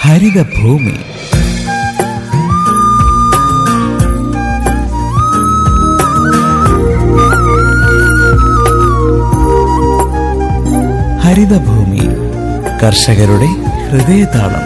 ഹരിതഭൂമി. ഹരിതഭൂമി, കർഷകരുടെ ഹൃദയതാളം.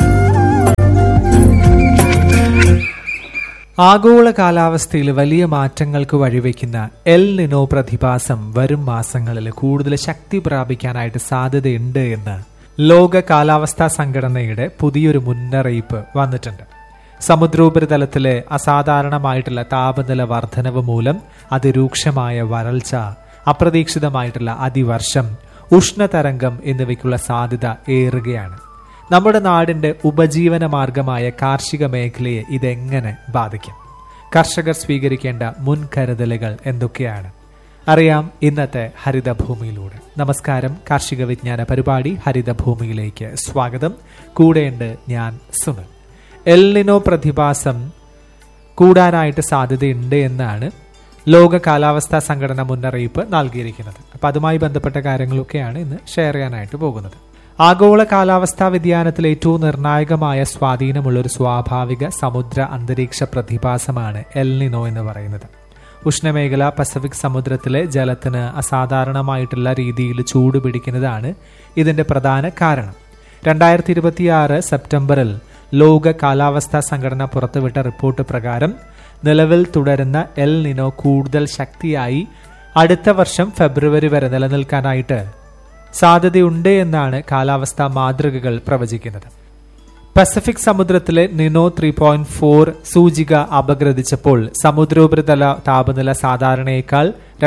ആഗോള കാലാവസ്ഥയിൽ വലിയ മാറ്റങ്ങൾക്ക് വഴിവെക്കുന്ന എൽ നിനോ പ്രതിഭാസം വരും മാസങ്ങളിൽ കൂടുതൽ ശക്തി പ്രാപിക്കാനായിട്ട് സാധ്യതയുണ്ട് എന്ന് ലോക കാലാവസ്ഥാ സംഘടനയുടെ പുതിയൊരു മുന്നറിയിപ്പ് വന്നിട്ടുണ്ട്. സമുദ്രോപരിതലത്തിലെ അസാധാരണമായിട്ടുള്ള താപനില വർധനവ് മൂലം അതിരൂക്ഷമായ വരൾച്ച, അപ്രതീക്ഷിതമായിട്ടുള്ള അതിവർഷം, ഉഷ്ണതരംഗം എന്നിവയ്ക്കുള്ള സാധ്യത ഏറുകയാണ്. നമ്മുടെ നാടിന്റെ ഉപജീവന മാർഗമായ കാർഷിക മേഖലയെ ഇതെങ്ങനെ ബാധിക്കും? കർഷകർ സ്വീകരിക്കേണ്ട മുൻകരുതലുകൾ എന്തൊക്കെയാണ്? അറിയാം ഇന്നത്തെ ഹരിതഭൂമിയിലൂടെ. നമസ്കാരം, കാർഷിക വിജ്ഞാന പരിപാടി ഹരിതഭൂമിയിലേക്ക് സ്വാഗതം. കൂടെയുണ്ട് ഞാൻ സുനിൽ. എൽ നിനോ പ്രതിഭാസം കൂടാനായിട്ട് സാധ്യതയുണ്ട് എന്നാണ് ലോക കാലാവസ്ഥാ സംഘടന മുന്നറിയിപ്പ് നൽകിയിരിക്കുന്നത്. അപ്പം അതുമായി ബന്ധപ്പെട്ട കാര്യങ്ങളൊക്കെയാണ് ഇന്ന് ഷെയർ ചെയ്യാനായിട്ട് പോകുന്നത്. ആഗോള കാലാവസ്ഥാ വ്യതിയാനത്തിൽ ഏറ്റവും നിർണായകമായ സ്വാധീനമുള്ളൊരു സ്വാഭാവിക സമുദ്ര അന്തരീക്ഷ പ്രതിഭാസമാണ് എൽ നിനോ എന്ന് പറയുന്നത്. ഉഷ്ണമേഖല പസഫിക് സമുദ്രത്തിലെ ജലത്തിന് അസാധാരണമായിട്ടുള്ള രീതിയിൽ ചൂട് പിടിക്കുന്നതാണ് ഇതിന്റെ പ്രധാന കാരണം. 2026 സെപ്റ്റംബറിൽ ലോക കാലാവസ്ഥാ സംഘടന പുറത്തുവിട്ട റിപ്പോർട്ട് പ്രകാരം നിലവിൽ തുടരുന്ന എൽ നിനോ കൂടുതൽ ശക്തിയായി അടുത്ത വർഷം ഫെബ്രുവരി വരെ നിലനിൽക്കാനായിട്ട് സാധ്യതയുണ്ട് എന്നാണ് കാലാവസ്ഥാ മാതൃകകൾ പ്രവചിക്കുന്നത്. പസഫിക് സമുദ്രത്തിലെ നിനോ 3.4 സൂചിക അപഗ്രഥിച്ചപ്പോൾ സമുദ്രോപരിതല താപനില സാധാരണയേക്കാൾ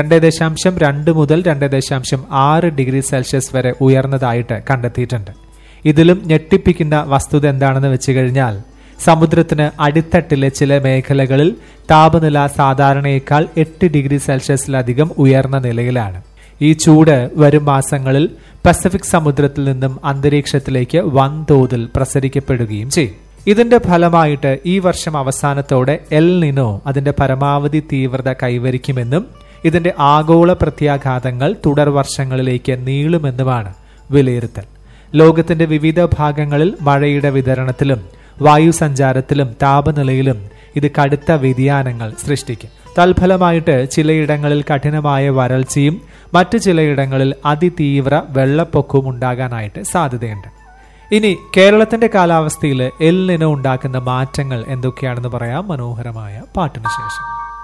2.2 മുതൽ 2.6 ഡിഗ്രി സെൽഷ്യസ് വരെ ഉയർന്നതായിട്ട് കണ്ടെത്തിയിട്ടുണ്ട്. ഇതിലും ഞെട്ടിപ്പിക്കുന്ന വസ്തുത എന്താണെന്ന് വെച്ച് കഴിഞ്ഞാൽ, സമുദ്രത്തിന് അടിത്തട്ടിലെ ചില മേഖലകളിൽ താപനില സാധാരണയേക്കാൾ 8 ഡിഗ്രി സെൽഷ്യസിലധികം ഉയർന്ന നിലയിലാണ്. ഈ ചൂട് വരും മാസങ്ങളിൽ പസഫിക് സമുദ്രത്തിൽ നിന്നും അന്തരീക്ഷത്തിലേക്ക് വൻതോതിൽ പ്രസരിക്കപ്പെടുകയും ചെയ്യും. ഇതിന്റെ ഫലമായിട്ട് ഈ വർഷം അവസാനത്തോടെ എൽ നിനോ അതിന്റെ പരമാവധി തീവ്രത കൈവരിക്കുമെന്നും ഇതിന്റെ ആഗോള പ്രത്യാഘാതങ്ങൾ തുടർ വർഷങ്ങളിലേക്ക് നീളുമെന്നുമാണ് വിലയിരുത്തൽ. ലോകത്തിന്റെ വിവിധ ഭാഗങ്ങളിൽ മഴയുടെ വിതരണത്തിലും വായു സഞ്ചാരത്തിലും താപനിലയിലും ഇത് കടുത്ത വ്യതിയാനങ്ങൾ സൃഷ്ടിക്കും. തൽഫലമായിട്ട് ചിലയിടങ്ങളിൽ കഠിനമായ വരൾച്ചയും മറ്റു ചിലയിടങ്ങളിൽ അതിതീവ്ര വെള്ളപ്പൊക്കവും ഉണ്ടാകാനായിട്ട് സാധ്യതയുണ്ട്. ഇനി കേരളത്തിന്റെ കാലാവസ്ഥയിൽ എൽ നിനോ ഉണ്ടാക്കുന്ന മാറ്റങ്ങൾ എന്തൊക്കെയാണെന്ന് പറയാം മനോഹരമായ പാട്ടിന് ശേഷം.